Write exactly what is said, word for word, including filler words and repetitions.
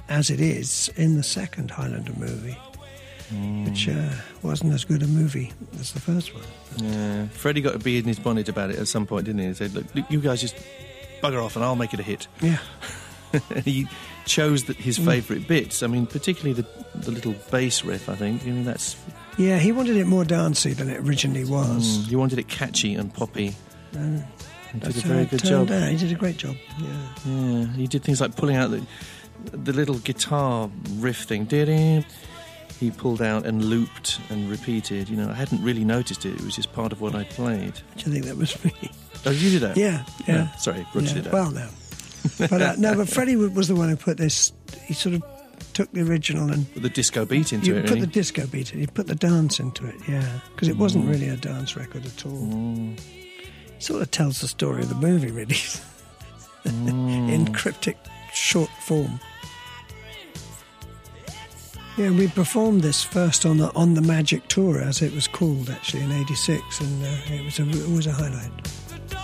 as it is in the second Highlander movie, mm. which uh, wasn't as good a movie as the first one. Yeah, Freddie got a bee in his bonnet about it at some point, didn't he? He said, look, look you guys just bugger off and I'll make it a hit. Yeah. And he chose the, his favourite mm. bits. I mean, particularly the the little bass riff, I think. I mean, that's... Yeah, he wanted it more dancey than it originally was. Mm, he wanted it catchy and poppy. Uh, he did a very good job. Out. He did a great job, yeah. Yeah, he did things like pulling out the, the little guitar riff thing. He pulled out and looped and repeated. You know, I hadn't really noticed it. It was just part of what I played. Do you think that was me? Oh, you did that? Yeah, yeah. No, sorry, Brooks yeah. did that. Well, no. But uh, no, but Freddie was the one who put this. He sort of took the original and put the disco beat into you it. Put really? the disco beat in. He put the dance into it. Yeah, because it wasn't really a dance record at all. Mm. It sort of tells the story of the movie, really, mm. in cryptic short form. Yeah, we performed this first on the on the Magic Tour, as it was called, actually in eighty-six, and uh, it was a, it was a highlight.